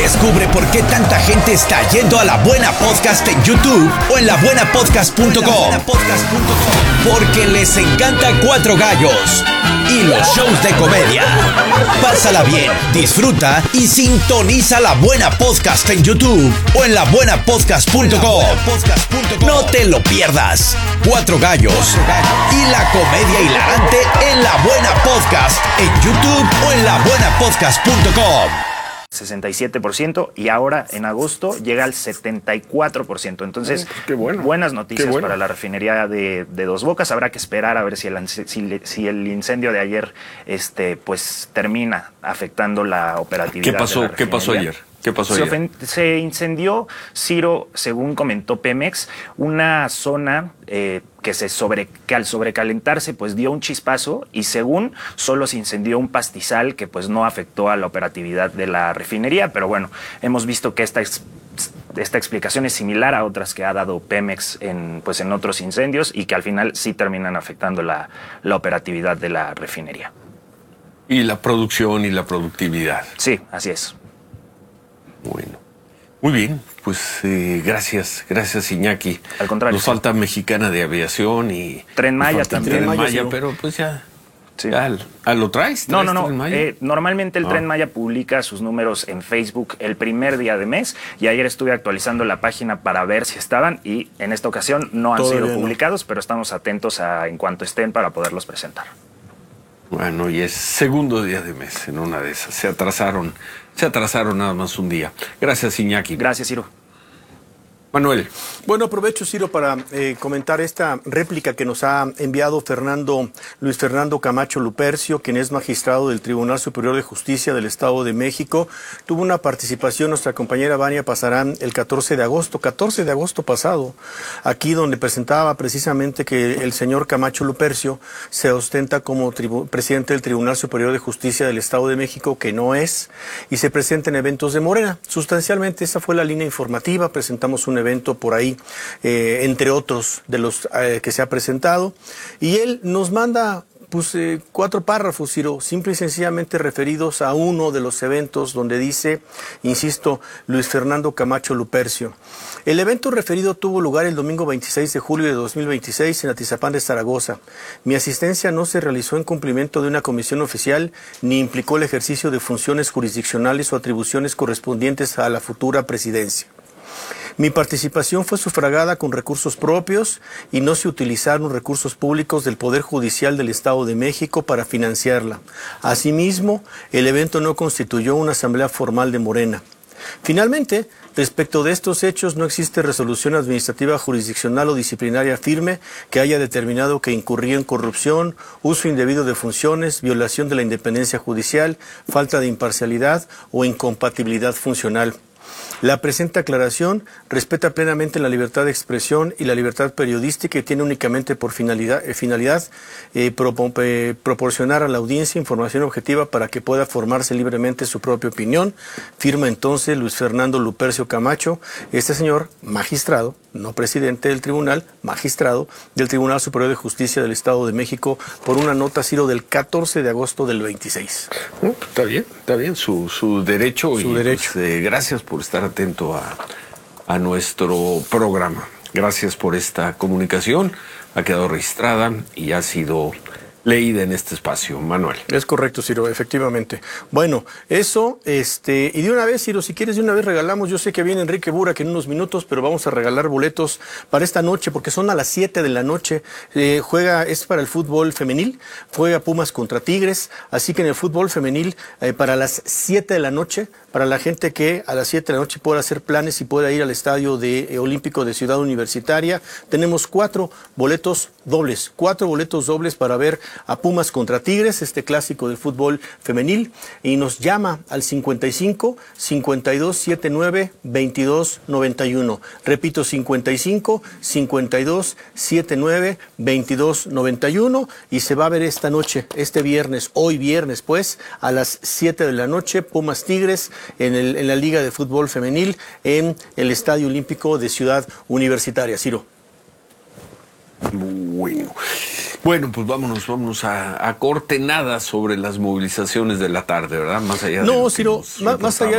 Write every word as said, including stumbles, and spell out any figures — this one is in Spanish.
Descubre por qué tanta gente está yendo a La Buena Podcast en YouTube o en la buena podcast punto com. Porque les encanta Cuatro Gallos y los shows de comedia. Pásala bien, disfruta y sintoniza La Buena Podcast en YouTube o en la buena podcast punto com. No te lo pierdas. Cuatro Gallos y la comedia hilarante en La Buena Podcast en YouTube o en la buena podcast punto com. sesenta y siete por ciento y ahora en agosto llega al setenta y cuatro por ciento. Entonces, qué bueno, buenas noticias qué bueno. para la refinería de, de Dos Bocas. Habrá que esperar a ver si el, si, si el incendio de ayer este, pues, termina afectando la operatividad. ¿Qué pasó, de la ¿qué pasó ayer? ¿Qué pasó se, ayer? se incendió, Ciro, según comentó Pemex, una zona eh, que, se sobre, que al sobrecalentarse pues dio un chispazo y según solo se incendió un pastizal que pues no afectó a la operatividad de la refinería, pero bueno, hemos visto que esta, esta explicación es similar a otras que ha dado Pemex en, pues, en otros incendios y que al final sí terminan afectando la, la operatividad de la refinería. Y la producción y la productividad. Sí, así es. Bueno, muy bien, pues eh, gracias, gracias Iñaki. Al contrario. Nos falta Mexicana de Aviación y... Tren Maya también. Tren Maya, Maya, sí. pero pues ya... Sí. ya ¿ah, ¿Lo traes? No, ¿Traes no, no. Tren Maya? Eh, normalmente el Ah. Tren Maya publica sus números en Facebook el primer día de mes y ayer estuve actualizando la página para ver si estaban y en esta ocasión no han Todavía sido no. publicados, pero estamos atentos a en cuanto estén para poderlos presentar. Bueno, y es segundo día de mes en una de esas. Se atrasaron, se atrasaron nada más un día. Gracias, Iñaki. Gracias, Ciro. Manuel. Bueno, aprovecho, Ciro, para eh, comentar esta réplica que nos ha enviado Fernando, Luis Fernando Camacho Lupercio, quien es magistrado del Tribunal Superior de Justicia del Estado de México. Tuvo una participación nuestra compañera Vania Pasarán el catorce de agosto, catorce de agosto pasado, aquí donde presentaba precisamente que el señor Camacho Lupercio se ostenta como tribu- presidente del Tribunal Superior de Justicia del Estado de México, que no es, y se presenta en eventos de Morena. Sustancialmente esa fue la línea informativa, presentamos un evento por ahí, eh, entre otros de los eh, que se ha presentado, y él nos manda pues, eh, cuatro párrafos, Ciro, simple y sencillamente referidos a uno de los eventos donde dice, insisto, Luis Fernando Camacho Lupercio. El evento referido tuvo lugar el domingo veintiséis de julio de dos mil veintiséis en Atizapán de Zaragoza. Mi asistencia no se realizó en cumplimiento de una comisión oficial ni implicó el ejercicio de funciones jurisdiccionales o atribuciones correspondientes a la futura presidencia. Mi participación fue sufragada con recursos propios y no se utilizaron recursos públicos del Poder Judicial del Estado de México para financiarla. Asimismo, el evento no constituyó una asamblea formal de Morena. Finalmente, respecto de estos hechos, no existe resolución administrativa jurisdiccional o disciplinaria firme que haya determinado que incurría en corrupción, uso indebido de funciones, violación de la independencia judicial, falta de imparcialidad o incompatibilidad funcional. La presente aclaración respeta plenamente la libertad de expresión y la libertad periodística y tiene únicamente por finalidad, eh, finalidad eh, pro, eh, proporcionar a la audiencia información objetiva para que pueda formarse libremente su propia opinión. Firma entonces Luis Fernando Lupercio Camacho, este señor magistrado, no presidente del tribunal, magistrado del Tribunal Superior de Justicia del Estado de México, por una nota, Ciro, del catorce de agosto del veintiséis. No, está bien, está bien, su, su derecho. Su y, derecho. pues, eh, gracias por estar atento a, a nuestro programa. Gracias por esta comunicación. Ha quedado registrada y ha sido leída en este espacio. Manuel. Es correcto, Ciro, efectivamente. Bueno, eso, este, y de una vez, Ciro, si quieres de una vez regalamos, yo sé que viene Enrique Burak en unos minutos, pero vamos a regalar boletos para esta noche, porque son a las siete de la noche, eh, juega, es para el fútbol femenil, juega Pumas contra Tigres, así que en el fútbol femenil, eh, para las siete de la noche, para la gente que a las siete de la noche pueda hacer planes y pueda ir al estadio de, eh, olímpico de Ciudad Universitaria, tenemos cuatro boletos dobles, cuatro boletos dobles para ver a Pumas contra Tigres, este clásico del fútbol femenil, y nos llama al cincuenta y cinco, cincuenta y dos, setenta y nueve, veintidós, noventa y uno. Repito, cincuenta y cinco, cincuenta y dos, setenta y nueve, veintidós, noventa y uno, y se va a ver esta noche, este viernes, hoy viernes pues, a las siete de la noche, Pumas Tigres en, el, en la Liga de Fútbol Femenil en el Estadio Olímpico de Ciudad Universitaria. Ciro. Bueno. Bueno, pues vámonos, vámonos a, a corte, nada sobre las movilizaciones de la tarde, ¿verdad? Más allá de No, lo que Ciro, nos más, más allá